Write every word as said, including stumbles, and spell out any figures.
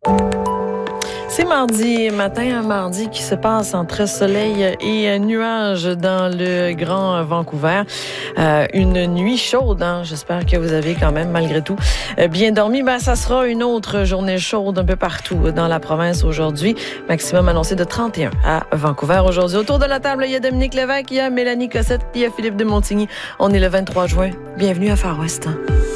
C'est mardi matin, un mardi qui se passe entre soleil et nuages dans le Grand Vancouver. Euh, une nuit chaude, hein? J'espère que vous avez quand même, malgré tout, bien dormi. Ben, ça sera une autre journée chaude un peu partout dans la province aujourd'hui. Maximum annoncé de trente et un à Vancouver aujourd'hui. Autour de la table, il y a Dominique Lévesque, il y a Mélanie Cossette, il y a Philippe de Montigny. On est le vingt-trois juin. Bienvenue à Far West.